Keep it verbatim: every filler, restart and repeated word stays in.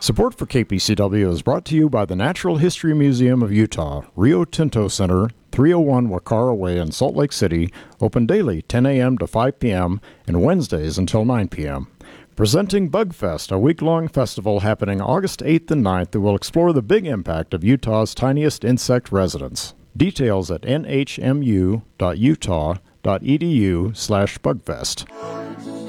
Support for K P C W is brought to you by the Natural History Museum of Utah, Rio Tinto Center, three oh one Wacara Way in Salt Lake City, open daily ten a.m. to five p.m. and Wednesdays until nine p.m. Presenting Bugfest, a week-long festival happening August eighth and ninth that will explore the big impact of Utah's tiniest insect residents. Details at n h m u dot utah dot e d u slash bugfest.